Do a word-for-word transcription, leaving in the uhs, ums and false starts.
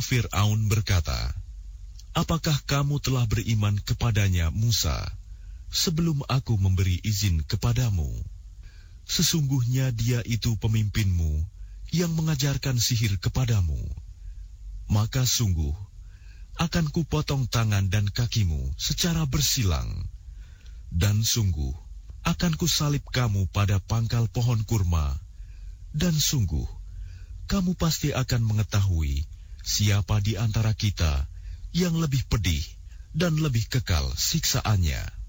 Fir'aun berkata, "Apakah kamu telah beriman kepadanya, Musa, sebelum aku memberi izin kepadamu? Sesungguhnya dia itu pemimpinmu yang mengajarkan sihir kepadamu. Maka sungguh, akan kupotong tangan dan kakimu secara bersilang, dan sungguh, akan kusalib kamu pada pangkal pohon kurma, dan sungguh, kamu pasti akan mengetahui siapa di antara kita yang lebih pedih dan lebih kekal siksaannya."